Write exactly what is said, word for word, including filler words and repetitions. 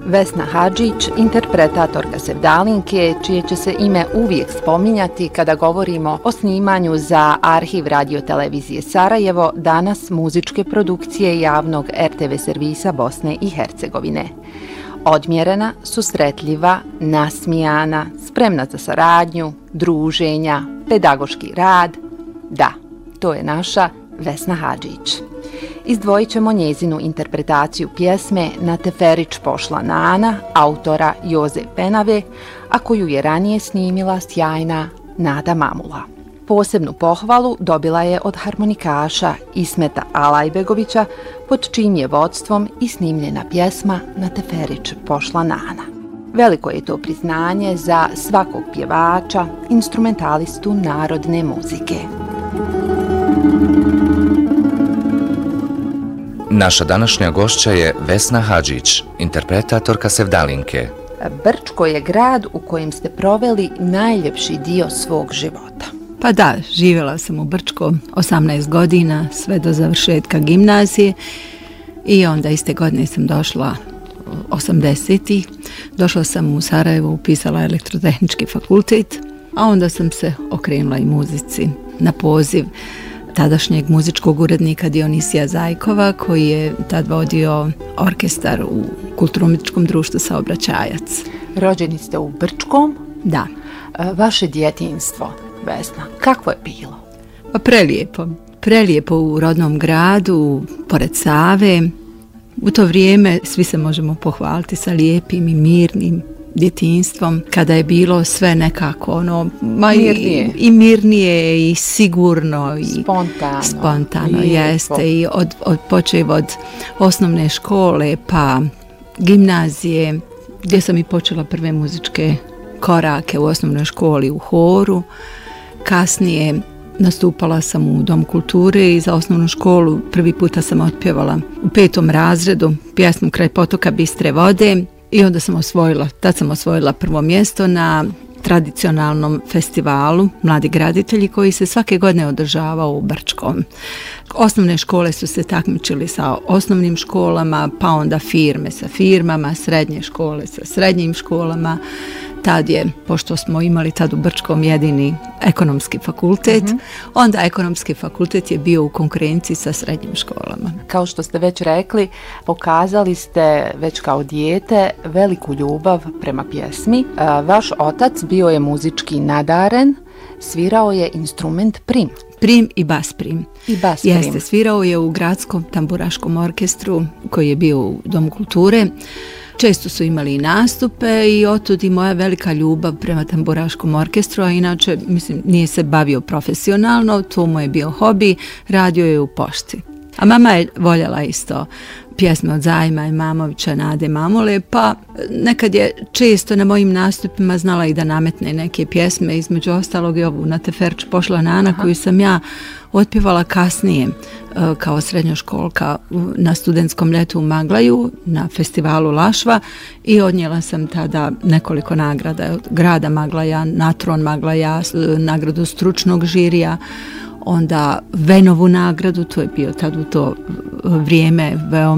Vesna Hadžić, interpretatorka Sevdalinke, čije će se ime uvijek spominjati kada govorimo o snimanju za arhiv Radio-televizije Sarajevo, danas muzičke produkcije javnog er te ve servisa Bosne i Hercegovine. Odmjerena, susretljiva, nasmijana, spremna za saradnju, druženja, pedagoški rad. Da, to je naša Vesna Hadžić. Izdvojit ćemo njezinu interpretaciju pjesme Na teferić pošla Nana, autora Joze Penave, a koju je ranije snimila sjajna Nada Mamula. Posebnu pohvalu dobila je od harmonikaša Ismeta Alajbegovića, pod čijim je vodstvom i snimljena pjesma Na teferić pošla Nana. Veliko je to priznanje za svakog pjevača, instrumentalistu narodne muzike. Naša današnja gošća je Vesna Hadžić, interpretatorka Sevdalinke. Brčko je grad u kojem ste proveli najljepši dio svog života. Pa da, živjela sam u Brčko osamnaest godina, sve do završetka gimnazije i onda iste godine sam došla osamdesetih. Došla sam u Sarajevo, upisala elektrotehnički fakultet, a onda sam se okrenula i muzici na poziv tadašnjeg muzičkog urednika Dionisija Zajkova, koji je tad vodio orkestar u Kulturno-umjetničkom društvu Saobraćajac. Rođeni ste u Brčkom? Da. Vaše djetinjstvo, Vesna, kakvo je bilo? Pa prelijepo. Prelijepo u rodnom gradu, pored Save. U to vrijeme svi se možemo pohvaliti sa lijepim i mirnim djetinjstvom, kada je bilo sve nekako ono, ma mirnije. I, i mirnije i sigurno i spontano, spontano jeste i od, od počev od osnovne škole pa gimnazije, gdje sam i počela prve muzičke korake u osnovnoj školi u horu. Kasnije nastupala sam u Dom kulture i za osnovnu školu prvi puta sam otpjevala u petom razredu pjesmu Kraj potoka bistre vode. I onda sam osvojila, tad sam osvojila prvo mjesto na tradicionalnom festivalu Mladi graditelji koji se svake godine održavao u Brčkom. Osnovne škole su se takmičili sa osnovnim školama, pa onda firme sa firmama, srednje škole sa srednjim školama. Tad je, pošto smo imali tad u Brčkom jedini ekonomski fakultet, uh-huh. onda ekonomski fakultet je bio u konkurenciji sa srednjim školama. Kao što ste već rekli, pokazali ste već kao dijete veliku ljubav prema pjesmi. Vaš otac bio je muzički nadaren, svirao je instrument prim. Prim i bas prim. I bas prim. Jeste, svirao je u gradskom tamburaškom orkestru koji je bio u Domu kulture. Često su imali i nastupe i otud i moja velika ljubav prema tamburaškom orkestru, a inače, mislim, nije se bavio profesionalno, to mu je bio hobi, radio je u pošti. A mama je voljela isto pjesme od Zajma i Mamovića, Nade Mamule, pa nekad je često na mojim nastupima znala i da nametne neke pjesme, između ostalog i ovu Na teferić pošla Nana, Aha. koju sam ja otpjevala kasnije kao srednjoškolka na studentskom ljetu u Maglaju, na festivalu Lašva i odnijela sam tada nekoliko nagrada od grada Maglaja, Natron Maglaja, nagradu stručnog žirija, onda Venovu nagradu, to je bio tad u to vrijeme veoma